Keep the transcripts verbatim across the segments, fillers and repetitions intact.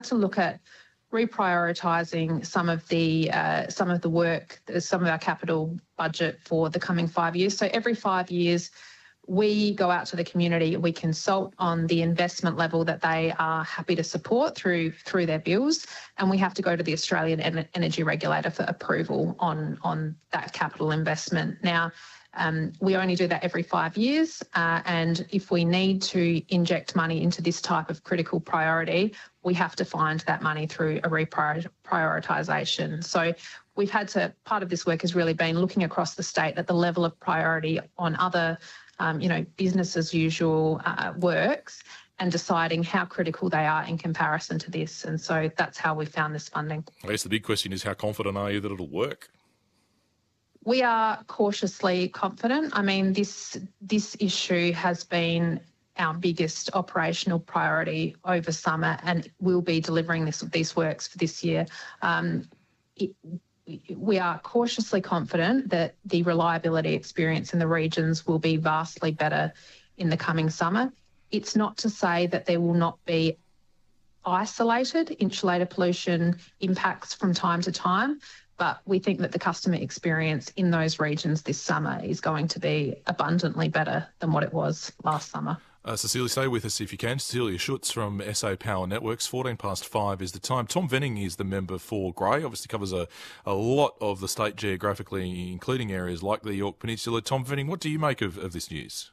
to look at reprioritising some of the uh, some of the work, some of our capital budget for the coming five years. So every five years, we go out to the community, we consult on the investment level that they are happy to support through through their bills, and we have to go to the Australian Energy Regulator for approval on, on that capital investment. Now, um, we only do that every five years, uh, and if we need to inject money into this type of critical priority, we have to find that money through a reprioritisation. So we've had to, part of this work has really been looking across the state at the level of priority on other Um, you know, business as usual uh, works, and deciding how critical they are in comparison to this. And so that's how we found this funding. I guess the big question is, how confident are you that it'll work? We are cautiously confident. I mean, this this issue has been our biggest operational priority over summer, and we'll be delivering this these works for this year. Um, it, We are cautiously confident that the reliability experience in the regions will be vastly better in the coming summer. It's not to say that there will not be isolated insulator pollution impacts from time to time, but we think that the customer experience in those regions this summer is going to be abundantly better than what it was last summer. Uh, Cecilia, stay with us if you can. Cecilia Schutz from S A Power Networks. fourteen past five is the time. Tom Venning is the member for Grey. Obviously covers a, a lot of the state geographically, including areas like the Yorke Peninsula. Tom Venning, what do you make of, of this news?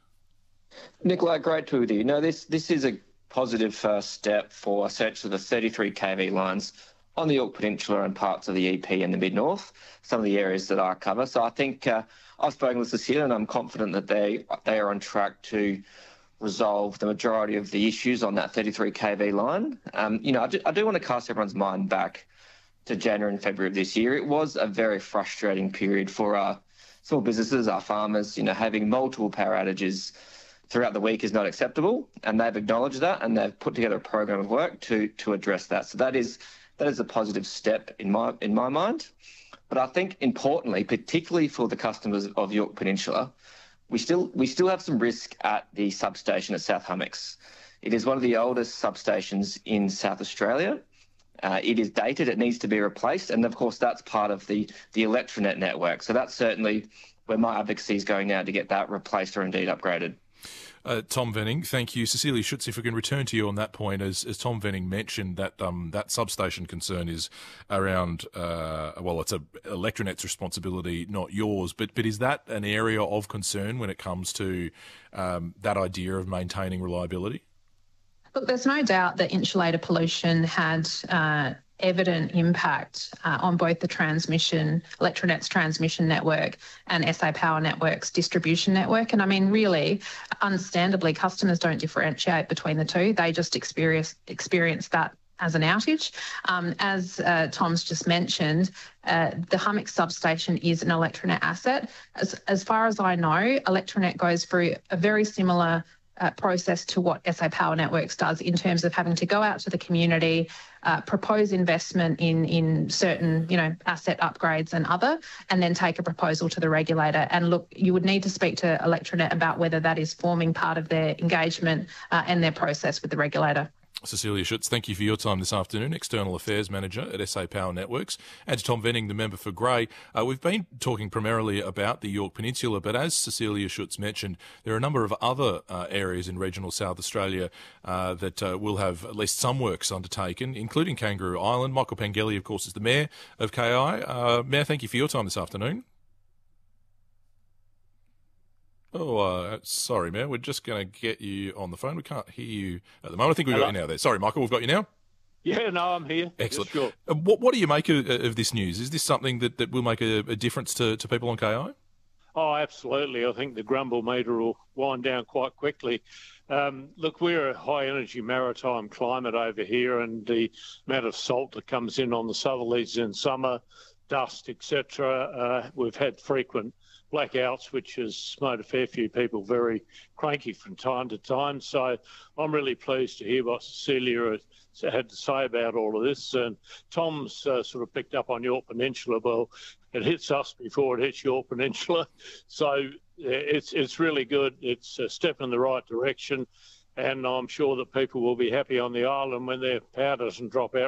Nicola, great to be with you. No, this, this is a positive first step for essentially the thirty-three K V lines on the Yorke Peninsula and parts of the E P and the Mid-North, some of the areas that I cover. So I think uh, I've spoken with Cecilia, and I'm confident that they they are on track to resolve the majority of the issues on that thirty-three K V line. Um, you know, I do, I do want to cast everyone's mind back to January and February of this year. It was a very frustrating period for our small businesses, our farmers. You know, having multiple power outages throughout the week is not acceptable, and they've acknowledged that, and they've put together a program of work to to address that. So that is that is a positive step in my in my mind. But I think importantly, particularly for the customers of Yorke Peninsula, We still we still have some risk at the substation at South Hummocks. It is one of the oldest substations in South Australia. Uh, it is dated. It needs to be replaced, and of course that's part of the the Electronet network. So that's certainly where my advocacy is going now, to get that replaced or indeed upgraded. Uh, Tom Venning, thank you. Cecilia Schutz, if we can return to you on that point, as, as Tom Venning mentioned, that um, that substation concern is around, uh, well, it's a Electronet's responsibility, not yours, but but is that an area of concern when it comes to um, that idea of maintaining reliability? Look, there's no doubt that insulator pollution had uh, evident impact uh, on both the transmission, Electronet's transmission network and S A Power Network's distribution network. And I mean, really, understandably, customers don't differentiate between the two. They just experience, experience that as an outage. Um, as uh, Tom's just mentioned, uh, the Hummocks substation is an Electronet asset. As, as far as I know, Electronet goes through a very similar Uh, process to what S A Power Networks does in terms of having to go out to the community, uh, propose investment in in certain, you know, asset upgrades and other, and then take a proposal to the regulator. And look, you would need to speak to Electronet about whether that is forming part of their engagement uh, and their process with the regulator. Cecilia Schutz, thank you for your time this afternoon, External Affairs Manager at S A Power Networks. And to Tom Venning, the member for Grey. Uh, we've been talking primarily about the Yorke Peninsula, but as Cecilia Schutz mentioned, there are a number of other uh, areas in regional South Australia uh, that uh, will have at least some works undertaken, including Kangaroo Island. Michael Pengelly, of course, is the Mayor of K I. Uh, Mayor, thank you for your time this afternoon. Oh, uh, sorry, Mayor. We're just going to get you on the phone. We can't hear you at the moment. I think we've Hello. got you now there. Sorry, Michael, we've got you now. Yeah, no, I'm here. Excellent. Yeah, sure. Uh, what, what do you make of, of this news? Is this something that, that will make a, a difference to, to people on K I? Oh, absolutely. I think the grumble meter will wind down quite quickly. Um, look, we're a high-energy maritime climate over here, and the amount of salt that comes in on the southerlies in summer, dust, et cetera, uh, we've had frequent blackouts, which has made a fair few people very cranky from time to time. So I'm really pleased to hear what Cecilia had to say about all of this. And Tom's uh, sort of picked up on Yorke Peninsula. Well, it hits us before it hits Yorke Peninsula. So it's, it's really good. It's a step in the right direction. and I'm sure that people will be happy on the island when their power doesn't drop out